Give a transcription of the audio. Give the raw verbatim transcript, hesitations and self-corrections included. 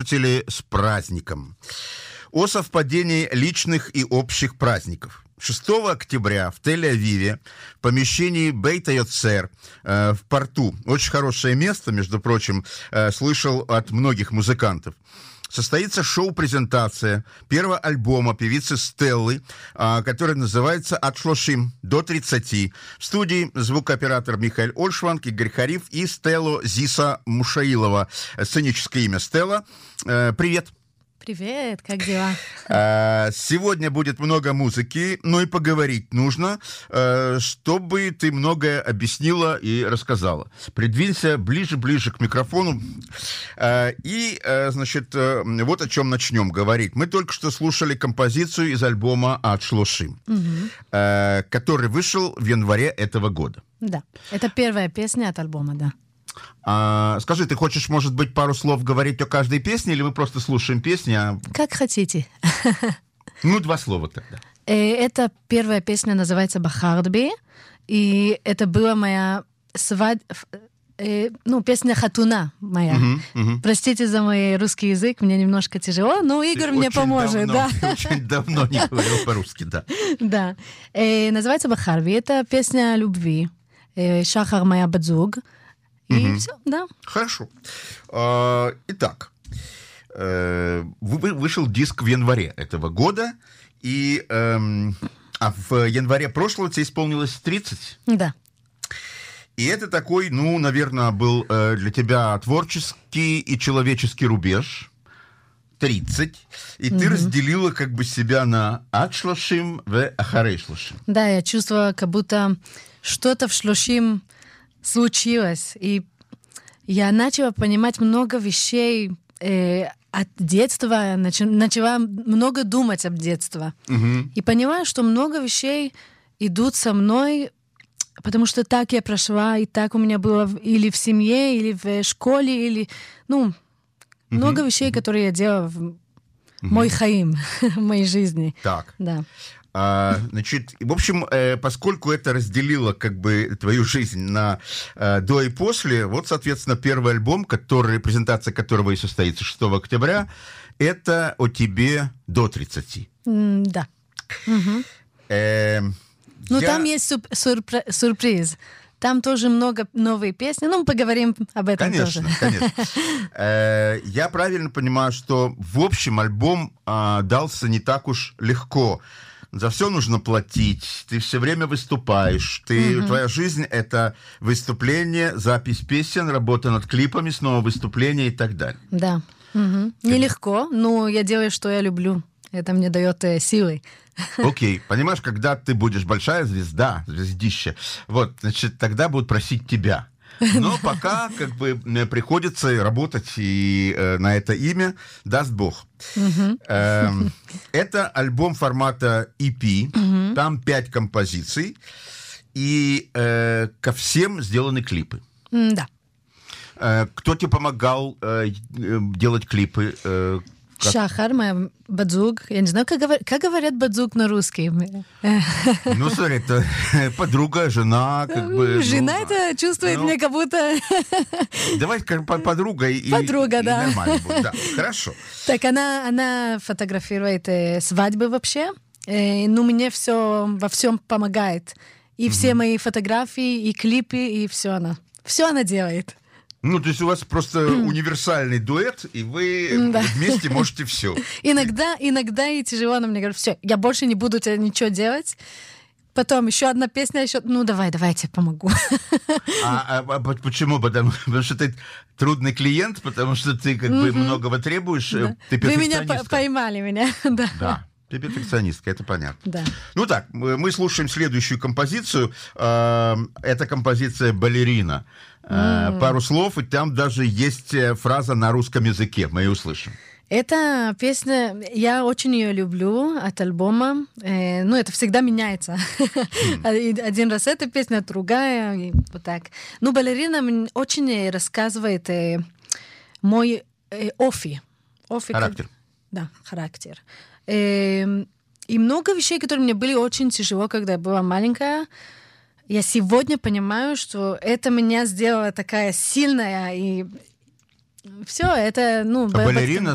слушатели, с праздником. О совпадении личных и общих праздников. шестого октября в Тель-Авиве, в помещении Бейт Йоцер, э, в порту, очень хорошее место, между прочим, э, слышал от многих музыкантов, состоится шоу-презентация первого альбома певицы Стеллы, э, который называется «От шлошим до тридцати». В студии звукооператор Михаил Ольшванг, Игорь Хариф и Стелла Зиса Мушаилова. Сценическое имя Стелла. Э, привет. Привет, как дела? Сегодня будет много музыки, но и поговорить нужно, чтобы ты многое объяснила и рассказала. Придвинься ближе-ближе к микрофону. И, значит, вот о чем начнем говорить. Мы только что слушали композицию из альбома «От шлошим», угу. который вышел в январе этого года. Да, это первая песня от альбома, да. А, скажи, ты хочешь, может быть, пару слов говорить о каждой песне, или мы просто слушаем песни? А... Как хотите. Ну, два слова тогда. Эта первая песня называется «Бахардби», и это была моя свадьба, ну, песня «Хатуна» моя. Uh-huh, uh-huh. Простите за мой русский язык, мне немножко тяжело, но Игорь ты мне поможет. Давно, да. Ты очень давно не говорил по-русски, да. Да. Называется «Бахардби», это песня о любви. Шахар моя бадзуг. И угу. все, да. Хорошо. Итак, вышел диск в январе этого года, и а в январе прошлого тебе исполнилось тридцать? Да. И это такой, ну, наверное, был для тебя творческий и человеческий рубеж. тридцать. И угу. ты разделила как бы себя на «Ад шлошим» в «Ахарей шлошим». Да, я чувствовала, как будто что-то в шлошим случилось, и я начала понимать много вещей э, от детства, нач- начала много думать об детстве. Uh-huh. И поняла, что много вещей идут со мной, потому что так я прошла, и так у меня было или в семье, или в школе, или, ну, uh-huh. много вещей, которые я делала в uh-huh. мой хаим, в моей жизни. Так. Да. А, значит, в общем, э, поскольку это разделило как бы твою жизнь на э, до и после, вот, соответственно, первый альбом, который, презентация которого и состоится шестого октября, это о тебе до тридцати. Mm, да. Угу. Э, ну, я... там есть суп- сюрпри- сюрприз. Там тоже много новые песни. Ну, мы поговорим об этом конечно, тоже. Конечно, конечно. Я правильно понимаю, что, в общем, альбом дался не так уж легко. За все нужно платить, ты все время выступаешь, ты, угу. твоя жизнь — это выступление, запись песен, работа над клипами, снова выступление и так далее. Да. Угу. Нелегко, но я делаю, что я люблю. Это мне дает э, силы. Окей, okay. Понимаешь, когда ты будешь большая звезда, звездище, вот, значит, тогда будут просить тебя. Но пока как бы приходится работать и э, на это имя, даст Бог. Uh-huh. Э, это альбом формата и пи, uh-huh. там пять композиций, и э, ко всем сделаны клипы. Mm, да. Э, кто тебе помогал э, делать клипы? Э, Как? Шахар, моя бадзуг. Я не знаю, как, говор... как говорят бадзуг на русский. Ну, смотри, это подруга, жена, как бы... Жена ну, это чувствует ну, мне как будто... Давай скажем, подруга и, подруга, и, да. и нормально будет. Да, хорошо. Так, она, она фотографирует э, свадьбы вообще. Э, ну, мне все во всем помогает. И все угу. мои фотографии, и клипы, и все она. Все она делает. Ну, то есть у вас просто универсальный дуэт, и вы да. вместе можете все. Иногда, иногда и тяжело, она мне говорит, все, я больше не буду тебе ничего делать. Потом еще одна песня, еще, ну давай, давай, я тебе помогу. А, а, а почему? Потому, потому что ты трудный клиент, потому что ты как бы многого требуешь. Да. Ты Вы меня поймали, меня, да. Да. Ты перфекционистка, это понятно. Да. Ну так, мы слушаем следующую композицию. Это композиция «Балерина». Mm. Пару слов, и там даже есть фраза на русском языке. Мы ее услышим. Эта песня, я очень ее люблю от альбома. Э, ну, это всегда меняется. Mm. Один раз эта песня, другая, и вот так. Ну, «Балерина» очень рассказывает э, мой э, офи. офи. Характер. Как... Да, характер. Э, и много вещей, которые мне были очень тяжело, когда я была маленькая. Я сегодня понимаю, что это меня сделало такая сильная, и все, это, ну... А балерина